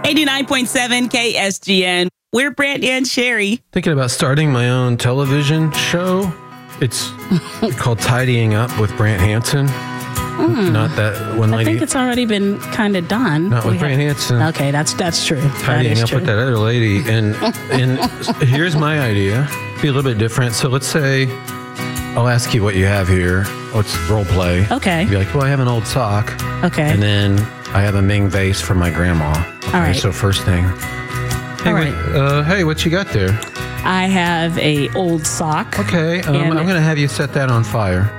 89.7 KSGN. We're Brant and Sherry. Thinking about starting my own television show. It's called Tidying Up with Brant Hansen. Not that one lady. I think it's already been kind of done. Not with Brant Hansen. Okay, that's true. Tidying up with that other lady. And here's my idea. Be a little bit different. So let's say I'll ask you what you have here. Let's role play. Okay. Be like, well, I have an old sock. Okay. And then I have a Ming vase from my grandma. Okay, all right. So first thing. Hey, all right. Hey, what you got there? I have a old sock. Okay. I'm going to have you set that on fire.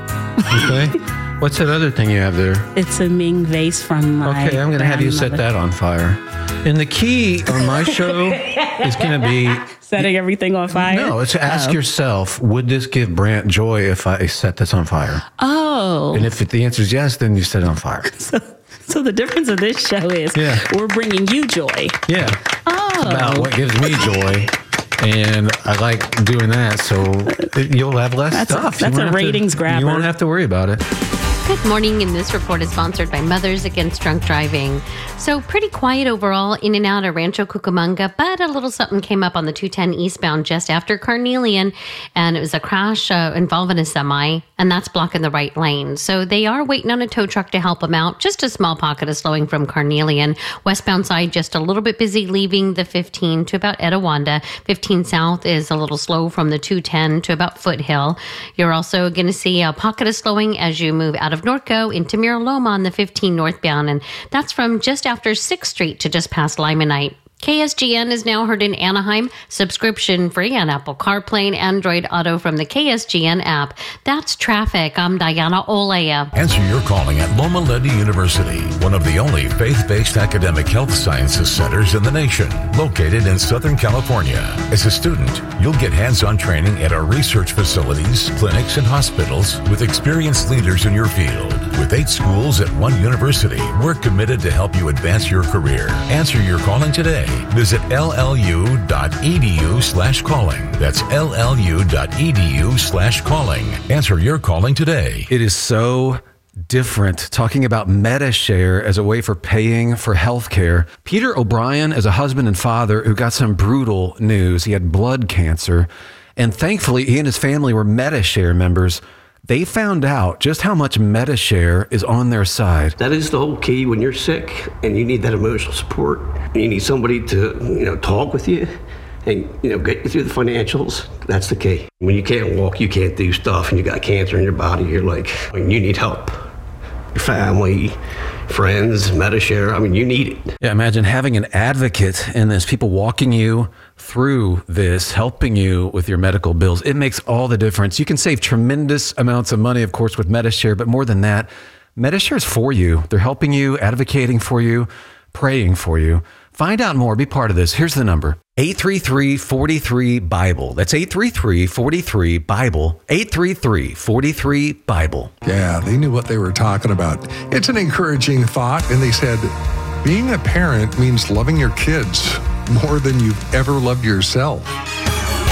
Okay. What's that other thing you have there? It's a Ming vase from my Okay, I'm going to have you set that on fire. And the key on my show is going to be... Setting everything on fire? No, it's ask yourself, would this give Brant joy if I set this on fire? Oh. And if the answer is yes, then you set it on fire. So the difference of this show is we're bringing you joy. Yeah. Oh. It's about what gives me joy. And I like doing that, so you'll have less stuff. That's a ratings grabber. You won't have to worry about it. Good morning, and this report is sponsored by Mothers Against Drunk Driving. So pretty quiet overall in and out of Rancho Cucamonga, but a little something came up on the 210 eastbound just after Carnelian, and it was a crash involving a semi, and that's blocking the right lane. So they are waiting on a tow truck to help them out. Just a small pocket of slowing from Carnelian. Westbound side, just a little bit busy leaving the 15 to about Etiwanda. 15 south is a little slow from the 210 to about Foothill. You're also going to see a pocket of slowing as you move out of Norco into Mira Loma on the 15 northbound, and that's from just after 6th Street to just past Limonite. KSGN is now heard in Anaheim, subscription free on Apple CarPlay and Android Auto from the KSGN app. That's traffic. I'm Diana Olea. Answer your calling at Loma Linda University, one of the only faith-based academic health sciences centers in the nation, located in Southern California. As a student, you'll get hands-on training at our research facilities, clinics, and hospitals with experienced leaders in your field. With 8 schools at one university, we're committed to help you advance your career. Answer your calling today. Visit llu.edu/calling. That's llu.edu/calling. Answer your calling today. It is so different talking about MediShare as a way for paying for healthcare. Peter O'Brien is a husband and father who got some brutal news. He had blood cancer, and thankfully he and his family were MediShare members. They found out just how much MediShare is on their side. That is the whole key when you're sick and you need that emotional support. You need somebody to, talk with you and, get you through the financials. That's the key. When you can't walk, you can't do stuff, and you got cancer in your body, you're like, you need help. Your family, friends, MediShare, you need it. Yeah, imagine having an advocate in this, people walking you through this, helping you with your medical bills. It makes all the difference. You can save tremendous amounts of money, of course, with MediShare, but more than that, MediShare is for you. They're helping you, advocating for you, praying for you. Find out more. Be part of this. Here's the number. 833-43-BIBLE. That's 833-43-BIBLE. 833-43-BIBLE. Yeah, they knew what they were talking about. It's an encouraging thought, and they said, being a parent means loving your kids more than you've ever loved yourself.